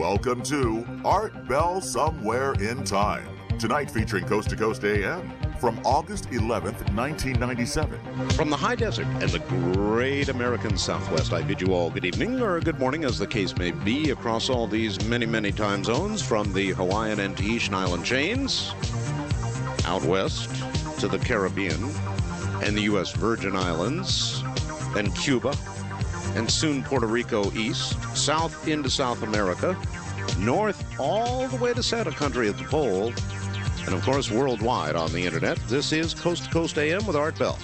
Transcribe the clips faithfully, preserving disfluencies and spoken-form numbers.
Welcome to Art Bell Somewhere in Time. Tonight featuring Coast to Coast A M from August eleventh, nineteen ninety-seven. From the high desert and the great American Southwest, I bid you all good evening or good morning, as the case may be, across all these many, many time zones, from the Hawaiian and Tahitian island chains, out west to the Caribbean and the U S Virgin Islands and Cuba, and soon Puerto Rico east, south into South America, north all the way to Santa Country at the pole, and of course worldwide on the internet. This is Coast to Coast A M with Art Bell.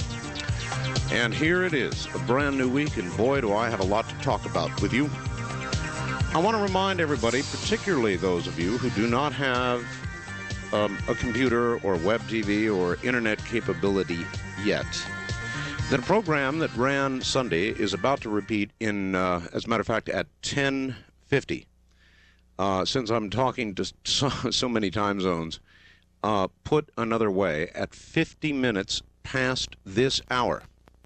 And here it is, a brand new week, and boy do I have a lot to talk about with you. I want to remind everybody, particularly those of you who do not have um, a computer or web T V or internet capability yet, that a program that ran Sunday is about to repeat in, uh, as a matter of fact, at ten fifty. Uh, since I'm talking to so, so many time zones, uh, put another way, at fifty minutes past this hour.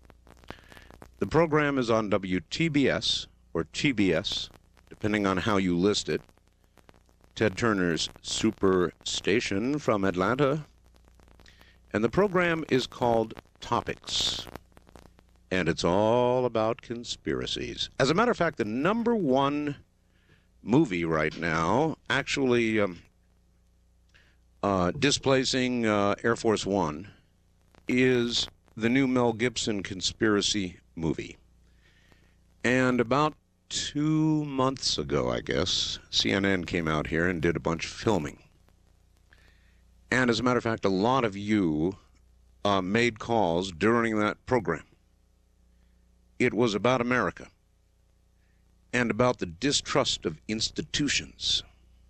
The program is on W T B S, or T B S, depending on how you list it, Ted Turner's super station from Atlanta. And the program is called Topics. And it's all about conspiracies. As a matter of fact, the number one movie right now, actually um, uh, displacing uh, Air Force One, is the new Mel Gibson conspiracy movie. And about two months ago, I guess, C N N came out here and did a bunch of filming. And as a matter of fact, a lot of you uh, made calls during that program. It was about America and about the distrust of institutions.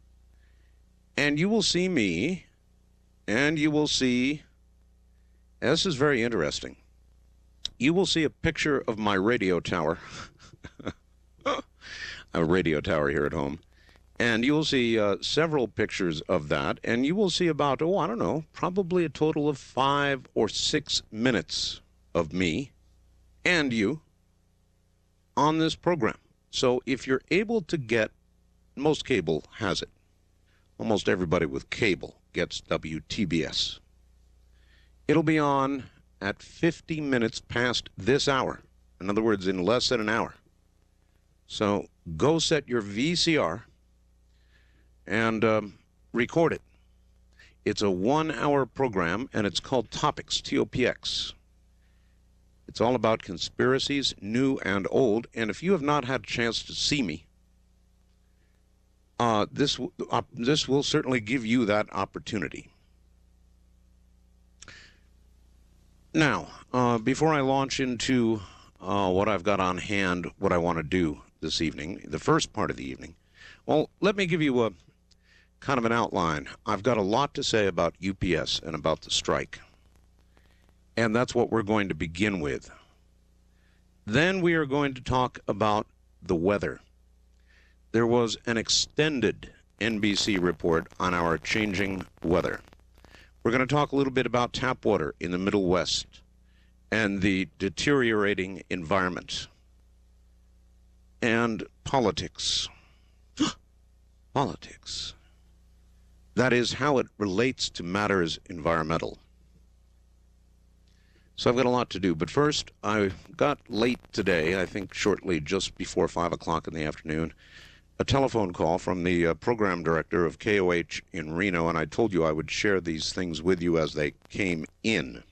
And you will see me, and you will see, and this is very interesting, you will see a picture of my radio tower. I have a radio tower here at home. And you will see uh, several pictures of that, and you will see about, oh, I don't know, probably a total of five or six minutes of me and you on this program. So if you're able to get, most cable has it. Almost everybody with cable gets W T B S. It'll be on at fifty minutes past this hour. In other words, in less than an hour. So go set your V C R and um, record it. It's a one-hour program, and it's called Topics, T O P X. It's all about conspiracies, new and old. And if you have not had a chance to see me, uh, this, uh, this will certainly give you that opportunity. Now, uh, before I launch into uh, what I've got on hand, what I want to do this evening, the first part of the evening, well, let me give you a kind of an outline. I've got a lot to say about U P S and about the strike. And that's what we're going to begin with. Then we are going to talk about the weather. There was an extended N B C report on our changing weather. We're going to talk a little bit about tap water in the Middle West and the deteriorating environment. And politics. Politics. That is how it relates to matters environmental. So I've got a lot to do. But first, I got late today, I think shortly just before five o'clock in the afternoon, a telephone call from the uh, program director of K O H in Reno, and I told you I would share these things with you as they came in.